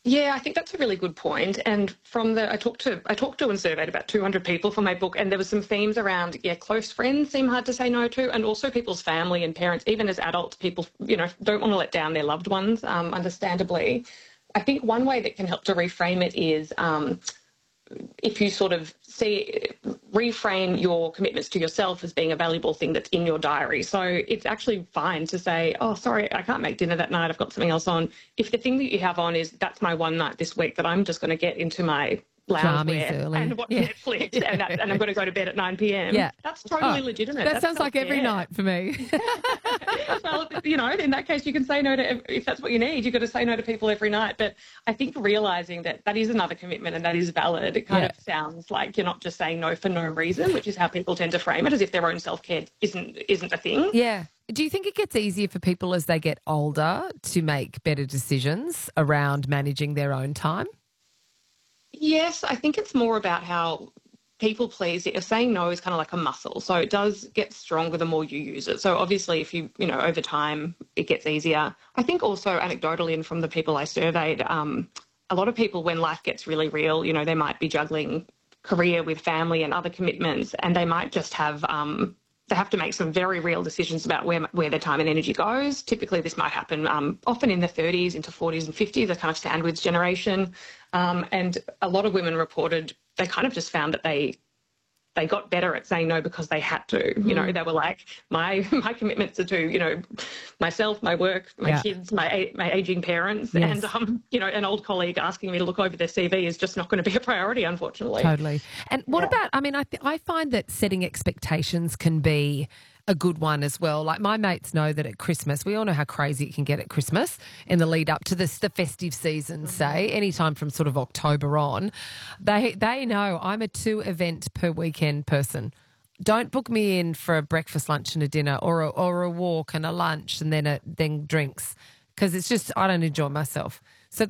Yeah, I think that's a really good point. And I talked to and surveyed about 200 people for my book, and there was some themes around, close friends seem hard to say no to, and also people's family and parents. Even as adults, people, don't want to let down their loved ones, understandably. I think one way that can help to reframe it is if you sort of reframe your commitments to yourself as being a valuable thing that's in your diary. So it's actually fine to say, oh, sorry, I can't make dinner that night, I've got something else on. If the thing that you have on is, that's my one night this week that I'm just going to get into my loungewear and watch Netflix and I'm going to go to bed at 9 p.m. Yeah. That's totally legitimate. That sounds like every night for me. Well, in that case, you can say no to, if that's what you need, you've got to say no to people every night. But I think realising that is another commitment and that is valid, it kind of sounds like you're not just saying no for no reason, which is how people tend to frame it, as if their own self-care isn't a thing. Yeah. Do you think it gets easier for people as they get older to make better decisions around managing their own time? Yes, I think it's more about how people please. Saying no is kind of like a muscle, so it does get stronger the more you use it. So obviously, if you over time, it gets easier. I think also anecdotally, and from the people I surveyed, a lot of people, when life gets really real, they might be juggling career with family and other commitments, and they might just have they have to make some very real decisions about where their time and energy goes. Typically, this might happen often in the 30s into 40s and 50s, the kind of sandwich generation. And a lot of women reported they kind of just found that they got better at saying no because they had to. They were like, my commitments are to, myself, my work, my kids, my aging parents, and, an old colleague asking me to look over their CV is just not going to be a priority, unfortunately. Totally. And what about, I find that setting expectations can be a good one as well. Like my mates know that at Christmas, we all know how crazy it can get at Christmas in the lead up to the festive season, say, anytime from sort of October on. They know I'm a 2 event per weekend person. Don't book me in for a breakfast, lunch and a dinner or a walk and a lunch and then drinks, because it's just, I don't enjoy myself. So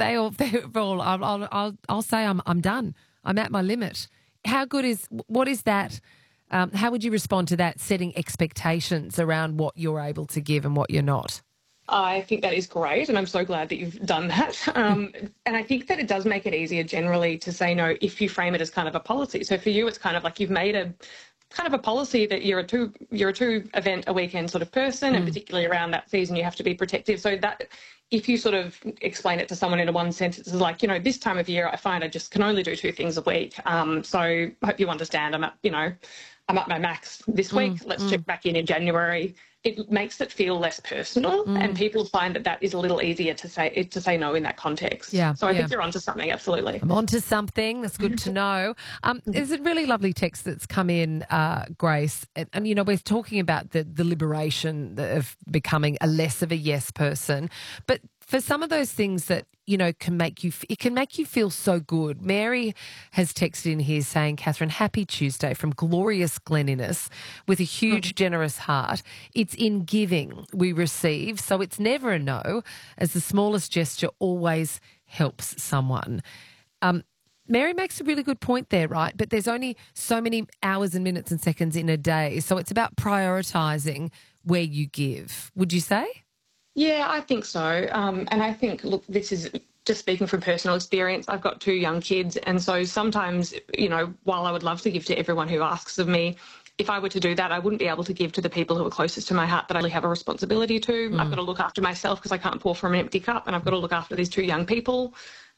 I'll say I'm done. I'm at my limit. What is that? How would you respond to that, setting expectations around what you're able to give and what you're not? I think that is great, and I'm so glad that you've done that. And I think that it does make it easier generally to say no if you frame it as kind of a policy. So for you, it's kind of like you've made a kind of a policy that you're a two event a weekend sort of person, and particularly around that season you have to be protective. So that if you sort of explain it to someone in a one sentence, it's like, this time of year I find I just can only do 2 things a week. So I hope you understand I'm at my max this week. Let's check back in January. It makes it feel less personal, and people find that is a little easier to say no in that context. Yeah. So I think you're onto something, absolutely. I'm onto something. That's good to know. There's a really lovely text that's come in, Grace, and we're talking about the liberation of becoming a less of a yes person, but for some of those things that can make you feel so good. Mary has texted in here saying, Catherine, happy Tuesday from glorious Glen Innes with a huge generous heart. It's in giving we receive, so it's never a no, as the smallest gesture always helps someone. Mary makes a really good point there, right? But there's only so many hours and minutes and seconds in a day, so it's about prioritising where you give. Would you say? Yeah, I think so. And I think, look, this is just speaking from personal experience. I've got 2 young kids. And so sometimes, while I would love to give to everyone who asks of me, if I were to do that, I wouldn't be able to give to the people who are closest to my heart that I really have a responsibility to. I've got to look after myself because I can't pour from an empty cup, and I've got to look after these 2 young people.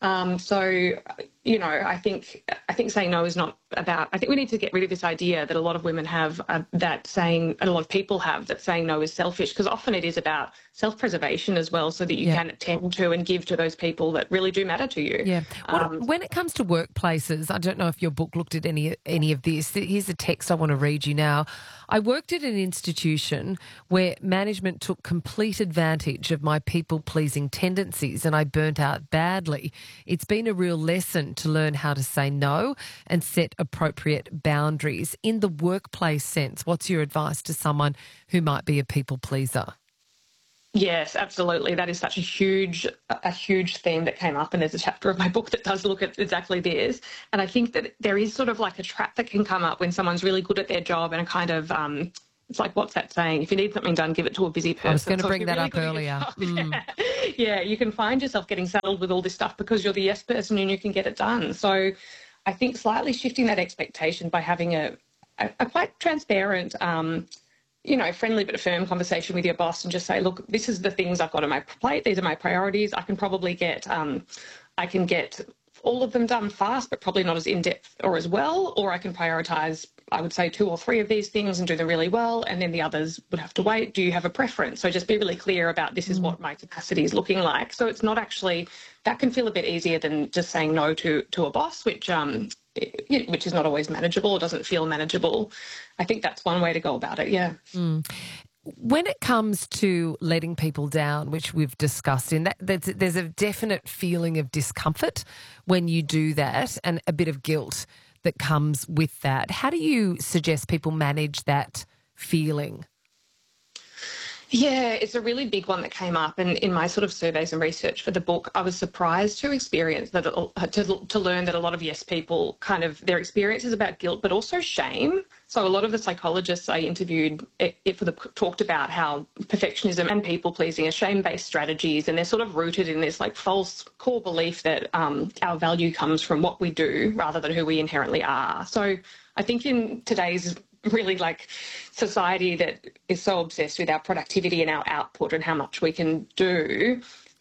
I think saying no is not about, I think we need to get rid of this idea that a lot of women have and a lot of people have, that saying no is selfish, because often it is about self-preservation as well, so that you can attend to and give to those people that really do matter to you. Yeah. When it comes to workplaces, I don't know if your book looked at any of this. Here's a text I want to read you now. I worked at an institution where management took complete advantage of my people-pleasing tendencies and I burnt out badly. It's been a real lesson to learn how to say no and set appropriate boundaries. In the workplace sense, what's your advice to someone who might be a people pleaser? Yes, absolutely. That is such a huge theme that came up, and there's a chapter of my book that does look at exactly this. And I think that there is sort of like a trap that can come up when someone's really good at their job and a kind of It's like, what's that saying? If you need something done, give it to a busy person. I was going to So if bring you're that really up good at your earlier. job, yeah, you can find yourself getting saddled with all this stuff because you're the yes person and you can get it done. So I think slightly shifting that expectation by having a quite transparent, friendly but firm conversation with your boss and just say, look, this is the things I've got on my plate. These are my priorities. I can probably get all of them done fast, but probably not as in-depth or as well, or I can prioritise, I would say, 2 or 3 of these things and do them really well, and then the others would have to wait. Do you have a preference? So just be really clear about this is what my capacity is looking like. So it's not actually, that can feel a bit easier than just saying no to a boss, which is not always manageable or doesn't feel manageable. I think that's one way to go about it, yeah. When it comes to letting people down, which we've discussed, there's a definite feeling of discomfort when you do that and a bit of guilt that comes with that. How do you suggest people manage that feeling? Yeah, it's a really big one that came up, and in my sort of surveys and research for the book, I was surprised to experience that to learn that a lot of yes people kind of their experience is about guilt, but also shame. So a lot of the psychologists I interviewed for the talked about how perfectionism and people pleasing are shame-based strategies, and they're sort of rooted in this like false core belief that our value comes from what we do rather than who we inherently are. So I think in today's really like society that is so obsessed with our productivity and our output and how much we can do,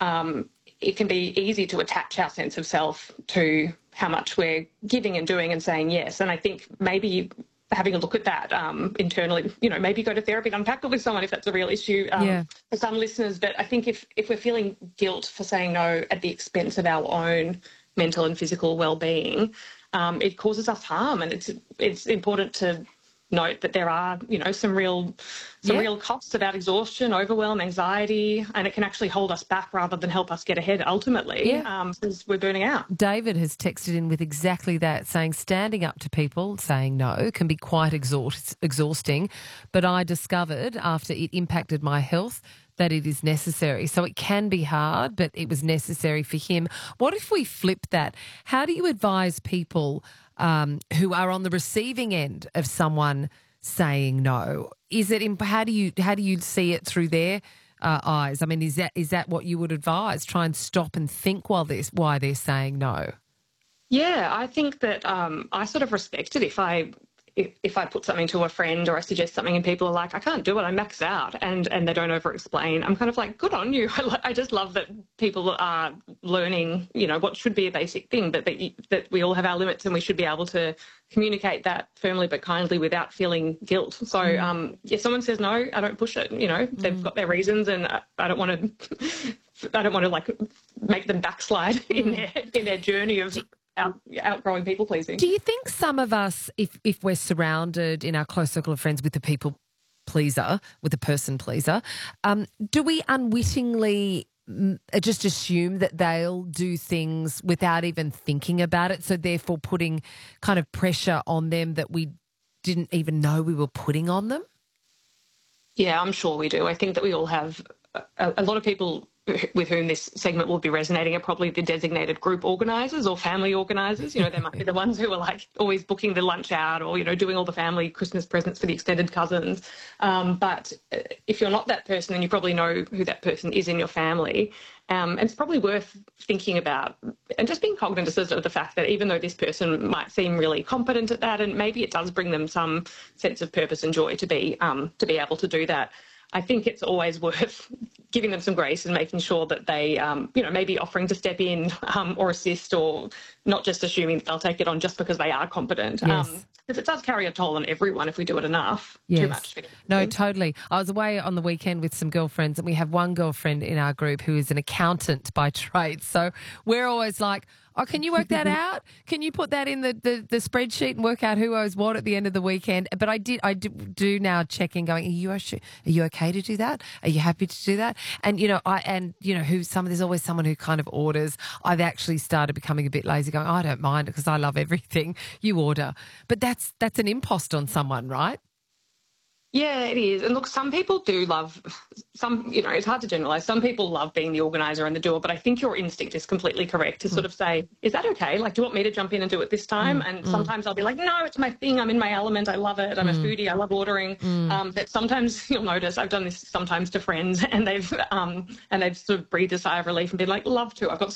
it can be easy to attach our sense of self to how much we're giving and doing and saying yes. And I think maybe having a look at that internally, maybe go to therapy and unpack it with someone if that's a real issue for some listeners. But I think if we're feeling guilt for saying no at the expense of our own mental and physical well-being, it causes us harm. And it's important to note that there are, some real costs about exhaustion, overwhelm, anxiety, and it can actually hold us back rather than help us get ahead ultimately because we're burning out. David has texted in with exactly that, saying standing up to people, saying no, can be quite exhausting, but I discovered after it impacted my health that it is necessary. So it can be hard, but it was necessary for him. What if we flip that? How do you advise people who are on the receiving end of someone saying no? How do you see it through their eyes? I mean, is that what you would advise? Try and stop and think why they're saying no. Yeah, I think that I sort of respect it if I put something to a friend or I suggest something and people are like, I can't do it, I max out, and they don't over-explain. I'm kind of like, good on you. I just love that people are learning, what should be a basic thing, but that we all have our limits and we should be able to communicate that firmly but kindly without feeling guilt. So if someone says no, I don't push it. They've got their reasons, and I don't want to like make them backslide in their journey of outgrowing people pleasing. Do you think some of us, if we're surrounded in our close circle of friends with the people pleaser, with the person pleaser, do we unwittingly just assume that they'll do things without even thinking about it, so therefore putting kind of pressure on them that we didn't even know we were putting on them? Yeah, I'm sure we do. I think that we all have a lot of people with whom this segment will be resonating are probably the designated group organisers or family organisers. They might be the ones who are like always booking the lunch out or, doing all the family Christmas presents for the extended cousins. But if you're not that person, then you probably know who that person is in your family. And it's probably worth thinking about and just being cognizant of the fact that even though this person might seem really competent at that, and maybe it does bring them some sense of purpose and joy to be able to do that, I think it's always worth giving them some grace and making sure that they, maybe offering to step in or assist, or not just assuming that they'll take it on just because they are competent. Yes. Because it does carry a toll on everyone if we do it enough. Yes. Too much. No, totally. I was away on the weekend with some girlfriends, and we have one girlfriend in our group who is an accountant by trade. So we're always like, oh, can you work that out? Can you put that in the spreadsheet and work out who owes what at the end of the weekend? But I do now check in going, are you okay to do that? Are you happy to do that? And, there's always someone who kind of orders. I've actually started becoming a bit lazy going, I don't mind because I love everything. You order. But that's an impost on someone, right? Yeah, it is. And look, some people do love some, it's hard to generalize. Some people love being the organizer and the doer, but I think your instinct is completely correct to sort of say, is that okay? Like, do you want me to jump in and do it this time? And sometimes I'll be like, no, it's my thing. I'm in my element. I love it. I'm a foodie. I love ordering. But sometimes you'll notice I've done this sometimes to friends and they've sort of breathed a sigh of relief and been like, love to. I've got